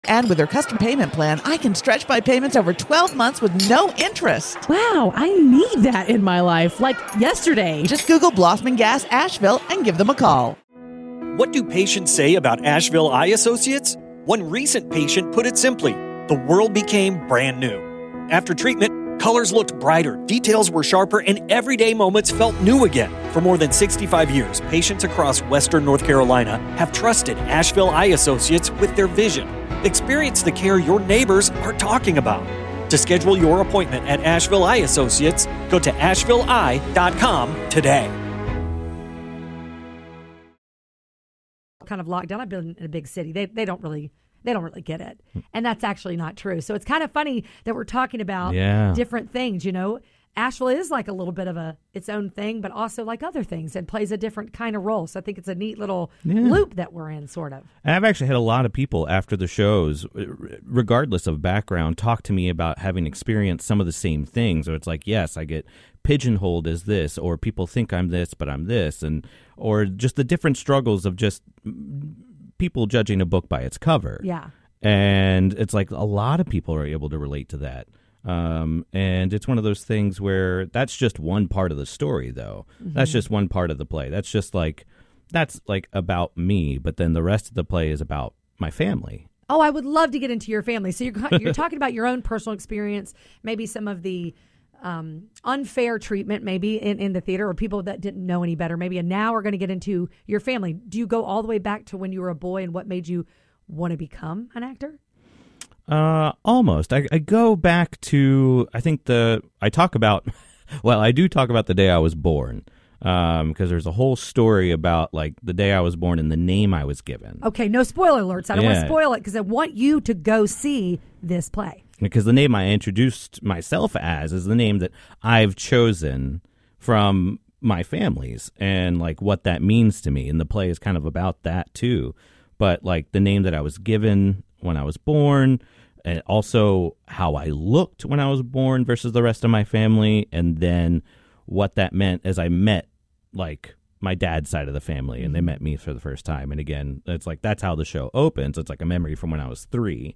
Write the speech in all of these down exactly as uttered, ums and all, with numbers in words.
And with their custom payment plan, I can stretch my payments over twelve months with no interest. Wow, I need that in my life, like yesterday. Just Google Blossman Gas Asheville and give them a call. What do patients say about Asheville Eye Associates? One recent patient put it simply, the world became brand new. After treatment, colors looked brighter, details were sharper, and everyday moments felt new again. For more than sixty-five years, patients across Western North Carolina have trusted Asheville Eye Associates with their vision. Experience the care your neighbors are talking about. To schedule your appointment at Asheville Eye Associates, go to asheville eye dot com today. Kind of locked down. I've been in a big city. They they don't really they don't really get it, and that's actually not true. So it's kind of funny that we're talking about yeah. different things. You know, Asheville is like a little bit of a its own thing, but also like other things, and plays a different kind of role. So I think it's a neat little yeah. loop that we're in, sort of. And I've actually had a lot of people after the shows, regardless of background, talk to me about having experienced some of the same things. Or it's like, yes, I get pigeonholed as this, or people think I'm this, but I'm this, and or just the different struggles of just people judging a book by its cover. Yeah. And it's like a lot of people are able to relate to that. Um, and it's one of those things where that's just one part of the story, though. Mm-hmm. That's just one part of the play. That's just like, that's like about me, but then the rest of the play is about my family. Oh, I would love to get into your family. So you're you're talking about your own personal experience, maybe some of the um, unfair treatment maybe in, in the theater, or people that didn't know any better maybe, and now we're going to get into your family. Do you go all the way back to when you were a boy and what made you want to become an actor? Uh, almost. I, I go back to, I think the, I talk about, well, I do talk about the day I was born, um, because there's a whole story about like the day I was born and the name I was given. Okay, no spoiler alerts. I don't Yeah. want to spoil it because I want you to go see this play. Because the name I introduced myself as is the name that I've chosen from my family's and like what that means to me. And the play is kind of about that too. But like the name that I was given when I was born, and also how I looked when I was born versus the rest of my family, and then what that meant as I met like my dad's side of the family, and they met me for the first time. And again, it's like that's how the show opens. It's like a memory from when I was three.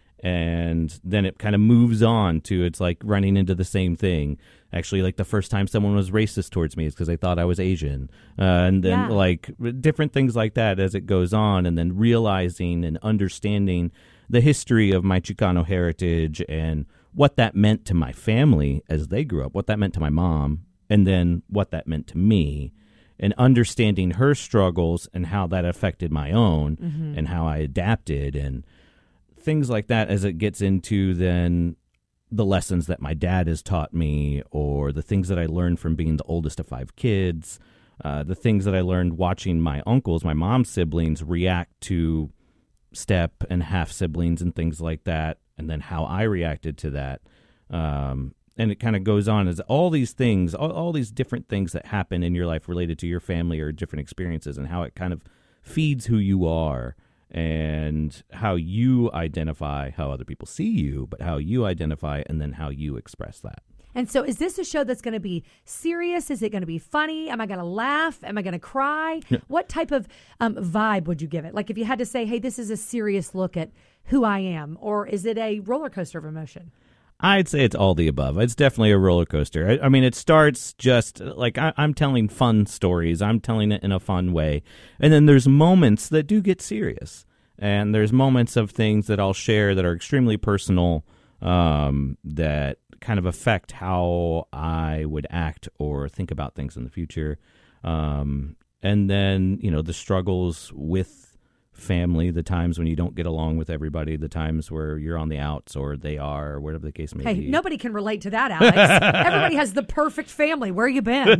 And then it kind of moves on to it's like running into the same thing. Actually, like the first time someone was racist towards me is because they thought I was Asian. Uh, and then Yeah. like different things like that as it goes on, and then realizing and understanding the history of my Chicano heritage and what that meant to my family as they grew up, what that meant to my mom, and then what that meant to me, and understanding her struggles and how that affected my own Mm-hmm. and how I adapted and things like that as it gets into then the lessons that my dad has taught me, or the things that I learned from being the oldest of five kids, uh, the things that I learned watching my uncles, my mom's siblings, react to step and half siblings and things like that, and then how I reacted to that. Um, and it kind of goes on as all these things, all, all these different things that happen in your life related to your family or different experiences, and how it kind of feeds who you are and how you identify how other people see you, but how you identify and then how you express that. And so is this a show that's going to be serious? Is it going to be funny? Am I going to laugh? Am I going to cry? Yeah. What type of um, vibe would you give it? Like if you had to say, hey, this is a serious look at who I am, or is it a roller coaster of emotion? I'd say it's all the above. It's definitely a roller coaster. I, I mean, it starts just like I, I'm telling fun stories. I'm telling it in a fun way. And then there's moments that do get serious. And there's moments of things that I'll share that are extremely personal, um, that kind of affect how I would act or think about things in the future. Um, and then, you know, the struggles with family, the times when you don't get along with everybody, the times where you're on the outs or they are, or whatever the case may Hey, be. nobody can relate to that, Alex. Everybody has the perfect family. Where you been?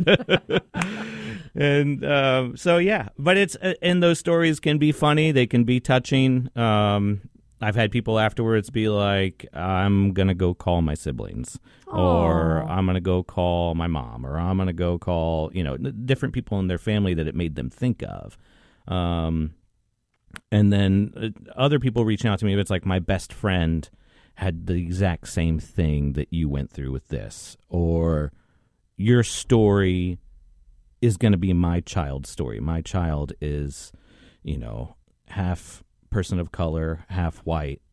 And um, so, yeah, but it's, uh, and those stories can be funny. They can be touching. Um, I've had people afterwards be like, I'm going to go call my siblings, or Aw. I'm going to go call my mom, or I'm going to go call, you know, n- different people in their family that it made them think of. Um, and then uh, other people reaching out to me, it's like my best friend had the exact same thing that you went through with this, or your story is going to be my child's story. My child is, you know, half person of color, half white,